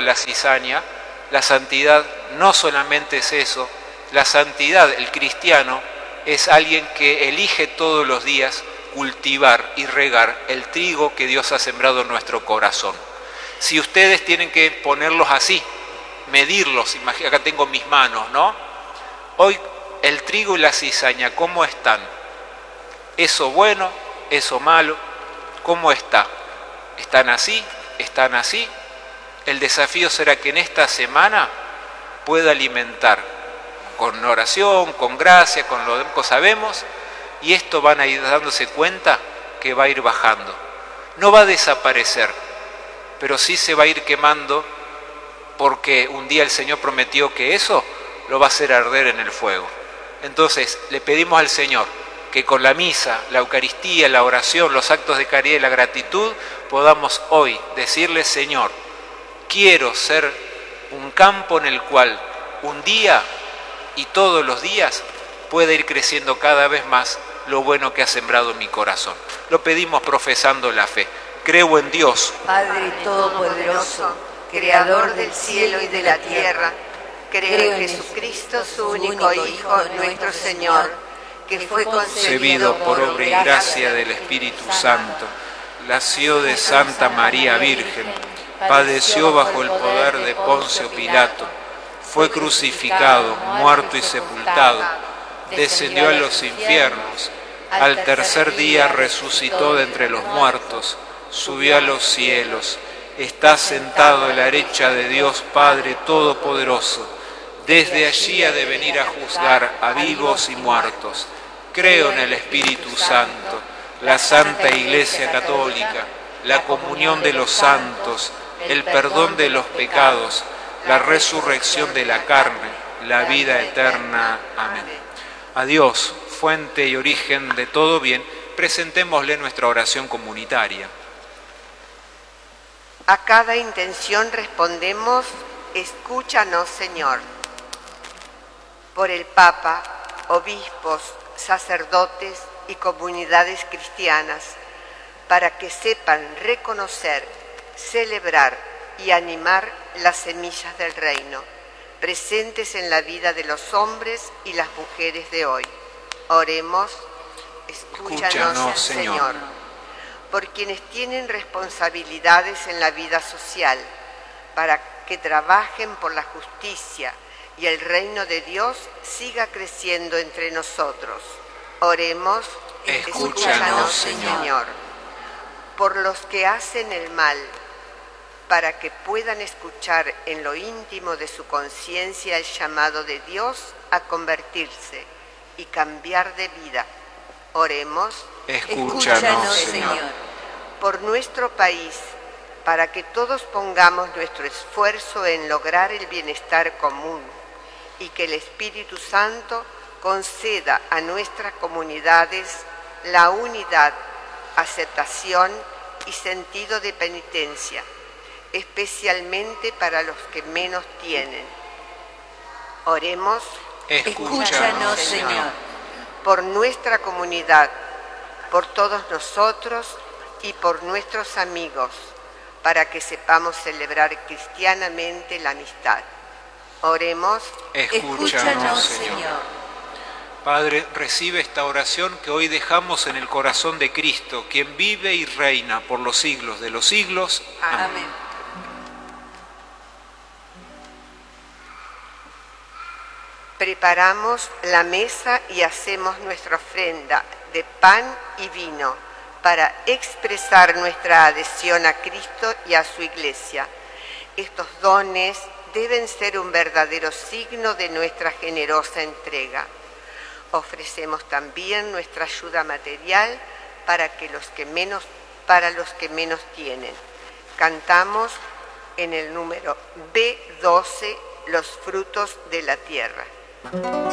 la cizaña. La santidad no solamente es eso, la santidad, el cristiano, es alguien que elige todos los días cultivar y regar el trigo que Dios ha sembrado en nuestro corazón. Si ustedes tienen que ponerlos así, medirlos, acá tengo mis manos, ¿no? Hoy el trigo y la cizaña, ¿cómo están? ¿Eso bueno? ¿Eso malo? ¿Cómo está? ¿Están así? ¿Están así? El desafío será que en esta semana pueda alimentar con oración, con gracia, con lo que sabemos, y esto van a ir dándose cuenta que va a ir bajando. No va a desaparecer, pero sí se va a ir quemando, porque un día el Señor prometió que eso lo va a hacer arder en el fuego. Entonces le pedimos al Señor que con la misa, la Eucaristía, la oración, los actos de caridad y la gratitud podamos hoy decirle: Señor, quiero ser un campo en el cual un día y todos los días pueda ir creciendo cada vez más lo bueno que ha sembrado en mi corazón. Lo pedimos profesando la fe. Creo en Dios, Padre Todopoderoso, Creador del cielo y de la tierra. Creo en Jesucristo, su único Hijo, nuestro Señor, que fue concebido por obra y gracia del Espíritu Santo, nació de Santa María Virgen, padeció bajo el poder de Poncio Pilato, fue crucificado, muerto y sepultado, descendió a los infiernos, al tercer día resucitó de entre los muertos, subió a los cielos, está sentado a la derecha de Dios Padre Todopoderoso. Desde allí ha de venir a juzgar a vivos y muertos. Creo en el Espíritu Santo, la Santa Iglesia Católica, la comunión de los santos, el perdón de los pecados, la resurrección de la carne, la vida eterna. Amén. A Dios, fuente y origen de todo bien, presentémosle nuestra oración comunitaria. A cada intención respondemos: escúchanos, Señor. Por el Papa, obispos, sacerdotes y comunidades cristianas, para que sepan reconocer, celebrar y animar las semillas del reino, presentes en la vida de los hombres y las mujeres de hoy. Oremos: escúchanos, Señor. Por quienes tienen responsabilidades en la vida social, para que trabajen por la justicia y el reino de Dios siga creciendo entre nosotros. Oremos: escúchanos, Señor. Por los que hacen el mal, para que puedan escuchar en lo íntimo de su conciencia el llamado de Dios a convertirse y cambiar de vida. Oremos: escúchanos, Señor. Por nuestro país, para que todos pongamos nuestro esfuerzo en lograr el bienestar común y que el Espíritu Santo conceda a nuestras comunidades la unidad, aceptación y sentido de penitencia, especialmente para los que menos tienen. Oremos: escúchanos, Señor. Por nuestra comunidad, por todos nosotros y por nuestros amigos, para que sepamos celebrar cristianamente la amistad. Oremos: escúchanos, Señor. Padre, recibe esta oración que hoy dejamos en el corazón de Cristo, quien vive y reina por los siglos de los siglos. Amén. Preparamos la mesa y hacemos nuestra ofrenda de pan y vino para expresar nuestra adhesión a Cristo y a su Iglesia. Estos dones deben ser un verdadero signo de nuestra generosa entrega. Ofrecemos también nuestra ayuda material para los que menos tienen. Cantamos en el número B12, los frutos de la tierra.